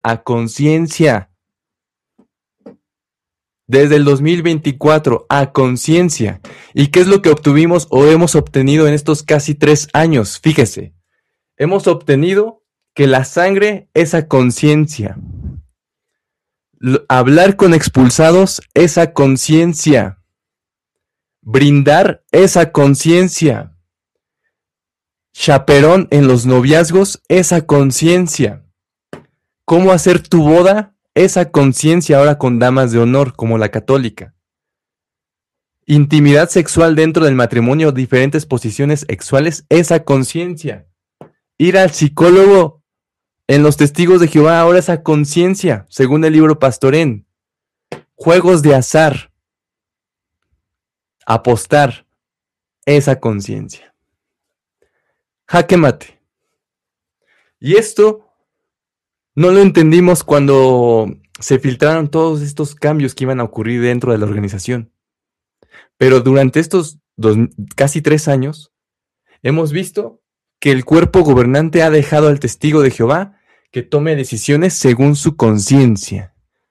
a conciencia. Desde el 2024, a conciencia. ¿Y qué es lo que obtuvimos o hemos obtenido en estos casi 3 años? Fíjese, hemos obtenido que la sangre es a conciencia. Hablar con expulsados es a conciencia. Brindar es a conciencia. Chaperón en los noviazgos es a conciencia. ¿Cómo hacer tu boda? Es a conciencia ahora con damas de honor, como la católica. Intimidad sexual dentro del matrimonio, diferentes posiciones sexuales, es a conciencia. Ir al psicólogo en los testigos de Jehová ahora es a conciencia, según el libro Pastorén. Juegos de azar, apostar, es a conciencia. Jaque mate. Y esto no lo entendimos cuando se filtraron todos estos cambios que iban a ocurrir dentro de la organización. Pero durante estos casi 3 años, hemos visto que el cuerpo gobernante ha dejado al testigo de Jehová que tome decisiones según su conciencia.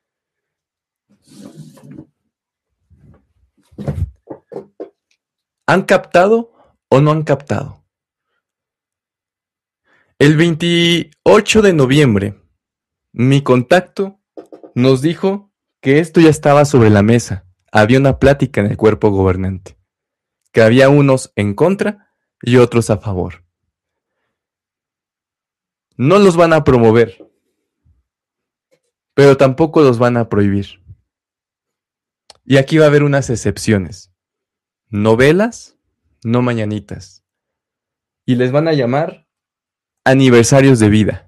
¿Han captado o no han captado? El 28 de noviembre, mi contacto nos dijo que esto ya estaba sobre la mesa. Había una plática en el cuerpo gobernante, que había unos en contra y otros a favor. No los van a promover, pero tampoco los van a prohibir. Y aquí va a haber unas excepciones. No velas, no mañanitas. Y les van a llamar aniversarios de vida.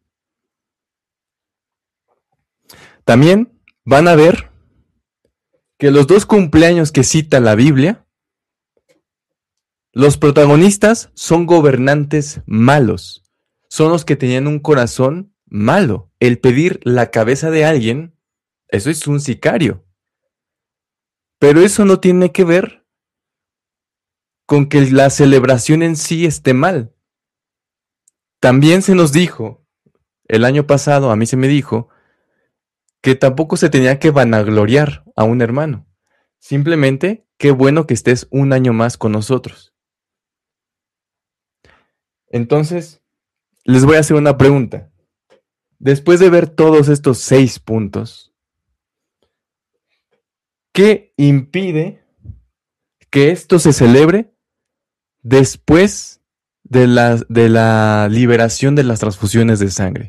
También van a ver que los 2 cumpleaños que cita la Biblia, los protagonistas son gobernantes malos. Son los que tenían un corazón malo. El pedir la cabeza de alguien, eso es un sicario. Pero eso no tiene que ver con que la celebración en sí esté mal. También se nos dijo, el año pasado a mí se me dijo, que tampoco se tenía que vanagloriar a un hermano. Simplemente, qué bueno que estés un año más con nosotros. Entonces, les voy a hacer una pregunta. Después de ver todos estos 6 puntos, ¿qué impide que esto se celebre después de la liberación de las transfusiones de sangre?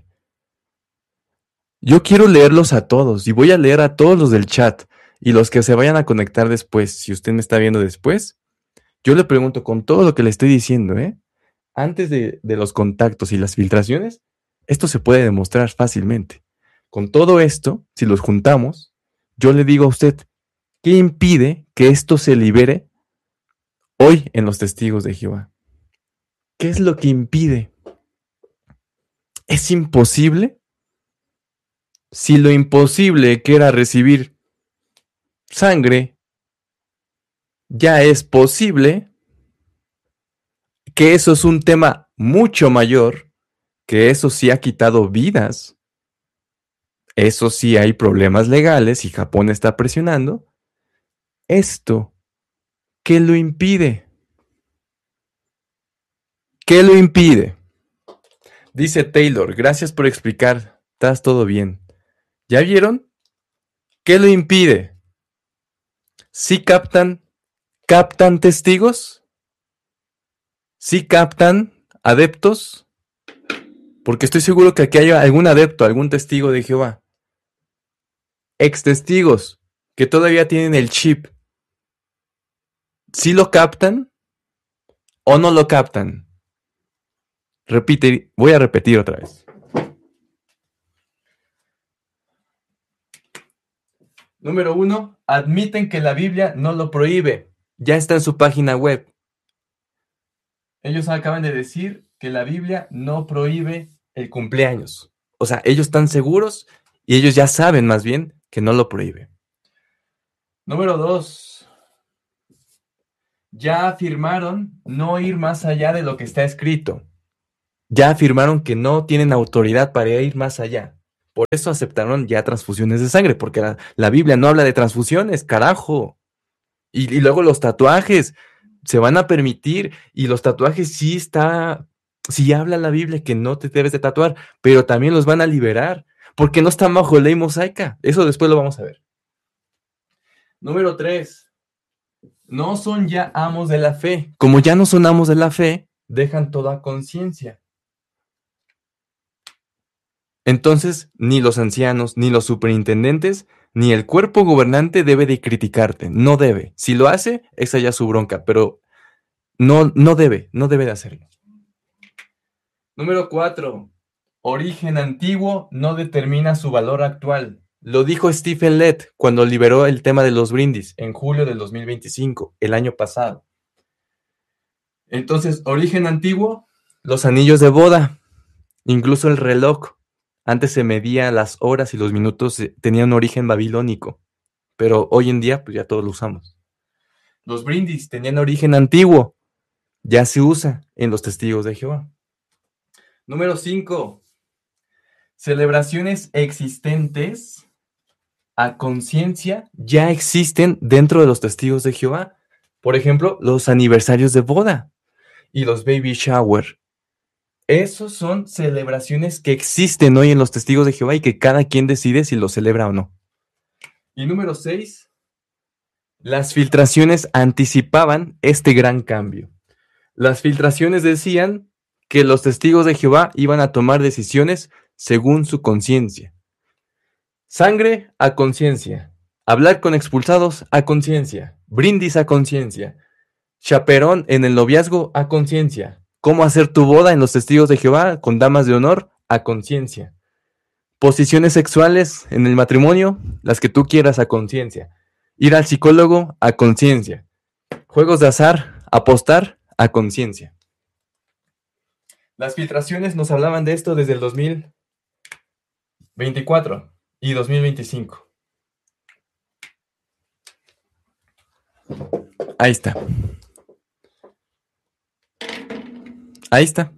Yo quiero leerlos a todos y voy a leer a todos los del chat y los que se vayan a conectar después. Si usted me está viendo después, yo le pregunto con todo lo que le estoy diciendo, antes de los contactos y las filtraciones, esto se puede demostrar fácilmente. Con todo esto, si los juntamos, yo le digo a usted, ¿qué impide que esto se libere hoy en los testigos de Jehová? ¿Qué es lo que impide? ¿Es imposible? Si lo imposible que era recibir sangre ya es posible, que eso es un tema mucho mayor, que eso sí ha quitado vidas, eso sí hay problemas legales y Japón está presionando, esto, ¿qué lo impide? ¿Qué lo impide? Dice Taylor, gracias por explicar, estás todo bien. ¿Ya vieron? ¿Qué lo impide? ¿Sí captan testigos? ¿Sí captan adeptos? Porque estoy seguro que aquí hay algún adepto, algún testigo de Jehová. Ex testigos que todavía tienen el chip. ¿Sí lo captan o no lo captan? Voy a repetir otra vez. Número 1, admiten que la Biblia no lo prohíbe. Ya está en su página web. Ellos acaban de decir que la Biblia no prohíbe el cumpleaños. O sea, ellos están seguros y ellos ya saben más bien que no lo prohíbe. Número 2, ya afirmaron no ir más allá de lo que está escrito. Ya afirmaron que no tienen autoridad para ir más allá. Por eso aceptaron ya transfusiones de sangre, porque la Biblia no habla de transfusiones, carajo. Y luego los tatuajes se van a permitir, y los tatuajes sí habla la Biblia que no te debes de tatuar, pero también los van a liberar, porque no están bajo ley mosaica. Eso después lo vamos a ver. Número 3. No son ya amos de la fe. Como ya no son amos de la fe, dejan toda conciencia. Entonces, ni los ancianos, ni los superintendentes, ni el cuerpo gobernante debe de criticarte. No debe. Si lo hace, esa ya es su bronca, pero no debe de hacerlo. Número 4. Origen antiguo no determina su valor actual. Lo dijo Stephen Lett cuando liberó el tema de los brindis en julio del 2025, el año pasado. Entonces, origen antiguo, los anillos de boda, incluso el reloj. Antes se medía las horas y los minutos, tenía un origen babilónico, pero hoy en día pues ya todos lo usamos. Los brindis tenían origen antiguo, ya se usa en los testigos de Jehová. Número 5. Celebraciones existentes a conciencia ya existen dentro de los testigos de Jehová. Por ejemplo, los aniversarios de boda y los baby shower. Esos son celebraciones que existen hoy en los testigos de Jehová y que cada quien decide si lo celebra o no. Y número 6. Las filtraciones anticipaban este gran cambio. Las filtraciones decían que los testigos de Jehová iban a tomar decisiones según su conciencia. Sangre a conciencia. Hablar con expulsados a conciencia. Brindis a conciencia. Chaperón en el noviazgo a conciencia. Cómo hacer tu boda en los testigos de Jehová con damas de honor a conciencia. Posiciones sexuales en el matrimonio, las que tú quieras a conciencia. Ir al psicólogo a conciencia. Juegos de azar, apostar a conciencia. Las filtraciones nos hablaban de esto desde el 2024 y 2025. Ahí está. Ahí está.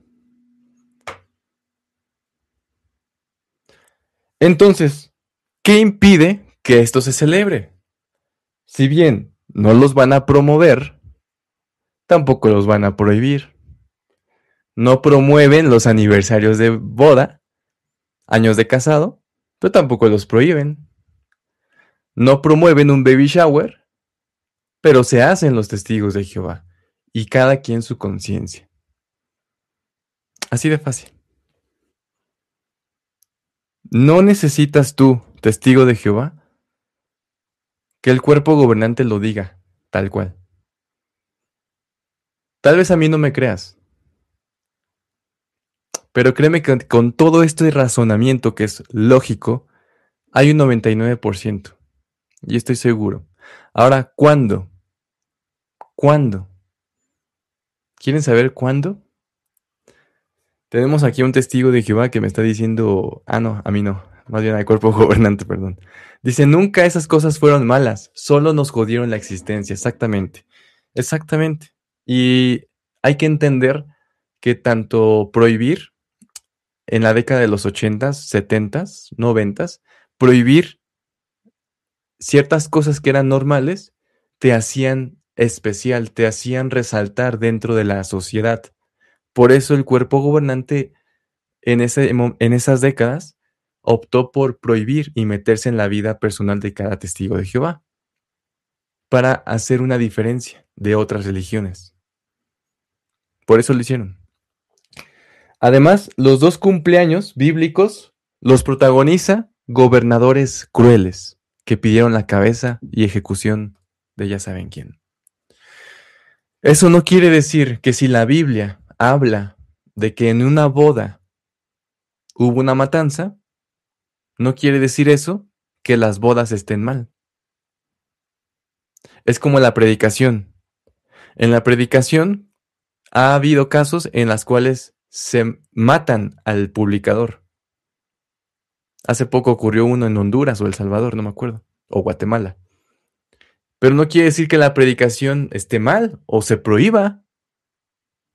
Entonces, ¿qué impide que esto se celebre? Si bien no los van a promover, tampoco los van a prohibir. No promueven los aniversarios de boda, años de casado, pero tampoco los prohíben. No promueven un baby shower, pero se hacen los testigos de Jehová, y cada quien su conciencia. Así de fácil. No necesitas tú, testigo de Jehová, que el cuerpo gobernante lo diga, tal cual. Tal vez a mí no me creas, pero créeme que con todo este razonamiento que es lógico, hay un 99%. Y estoy seguro. Ahora, ¿cuándo? ¿Cuándo? ¿Quieren saber cuándo? Tenemos aquí un testigo de Jehová que me está diciendo, no, a mí no, más bien al cuerpo gobernante, perdón. Dice, nunca esas cosas fueron malas, solo nos jodieron la existencia, exactamente, exactamente. Y hay que entender que tanto prohibir en la década de los 80s, 70s, 90s, prohibir ciertas cosas que eran normales, te hacían especial, te hacían resaltar dentro de la sociedad. Por eso el cuerpo gobernante en esas décadas optó por prohibir y meterse en la vida personal de cada testigo de Jehová para hacer una diferencia de otras religiones. Por eso lo hicieron. Además, los 2 cumpleaños bíblicos los protagoniza gobernadores crueles que pidieron la cabeza y ejecución de ya saben quién. Eso no quiere decir que si la Biblia habla de que en una boda hubo una matanza, no quiere decir eso que las bodas estén mal. Es como la predicación. En la predicación ha habido casos en los cuales se matan al publicador. Hace poco ocurrió uno en Honduras o El Salvador, no me acuerdo, o Guatemala. Pero no quiere decir que la predicación esté mal o se prohíba,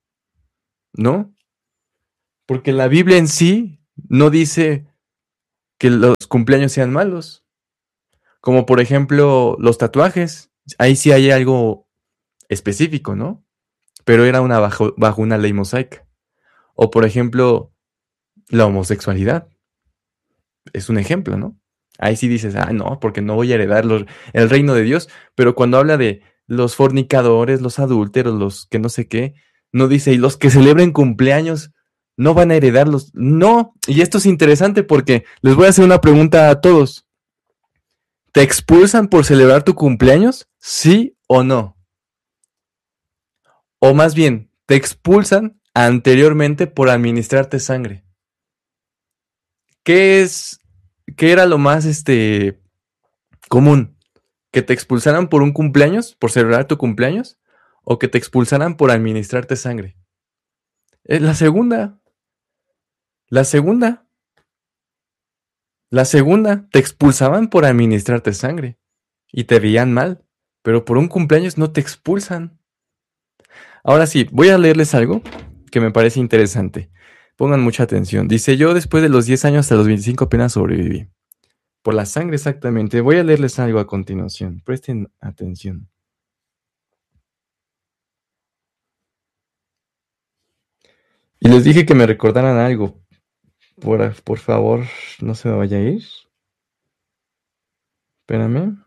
¿no? Porque la Biblia en sí no dice que los cumpleaños sean malos. Como por ejemplo los tatuajes. Ahí sí hay algo específico, ¿no? Pero era bajo una ley mosaica. O por ejemplo, la homosexualidad. Es un ejemplo, ¿no? Ahí sí dices, no, porque no voy a heredar el reino de Dios. Pero cuando habla de los fornicadores, los adúlteros, los que no sé qué, no dice, y los que celebren cumpleaños no van a heredarlos. No, y esto es interesante porque les voy a hacer una pregunta a todos. ¿Te expulsan por celebrar tu cumpleaños? ¿Sí o no? O más bien, ¿te expulsan anteriormente por administrarte sangre? ¿Qué es, qué era lo más común? ¿Que te expulsaran por un cumpleaños, por celebrar tu cumpleaños? ¿O que te expulsaran por administrarte sangre? Es la segunda. La segunda. La segunda. Te expulsaban por administrarte sangre. Y te veían mal. Pero por un cumpleaños no te expulsan. Ahora sí, voy a leerles algo que me parece interesante. Pongan mucha atención. Dice, yo después de los 10 años hasta los 25 apenas sobreviví. Por la sangre exactamente. Voy a leerles algo a continuación. Presten atención. Y les dije que me recordaran algo. Por favor, no se me vaya a ir. Espérame.